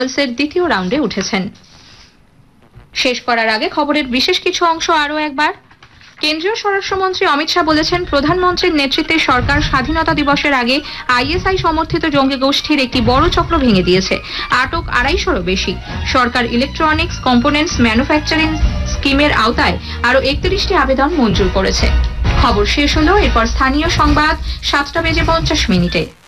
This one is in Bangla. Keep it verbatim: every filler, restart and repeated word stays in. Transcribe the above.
দ্বিতীয় রাউন্ডে উঠেছেন। শেষ করার আগে খবরের বিশেষ কিছু অংশ আরো একবার। কেন্দ্রীয় স্বরাষ্ট্রমন্ত্রী অমিত শাহ বলেছেন, প্রধানমন্ত্রীর নেতৃত্বে সরকার স্বাধীনতা দিবসের আগে আইএসআই সমর্থিত জঙ্গি গোষ্ঠীর একটি বড় চক্র ভেঙে দিয়েছে। আটক আড়াইশোরও বেশি। সরকার ইলেকট্রনিক্স কম্পোনেন্টস ম্যানুফ্যাকচারিং স্কিমের আওতায় আরো একত্রিশটি আবেদন মঞ্জুর করেছে। খবর শেষ হলো। এরপর স্থানীয় সংবাদ সাতটা বেজে পঞ্চাশ মিনিটে।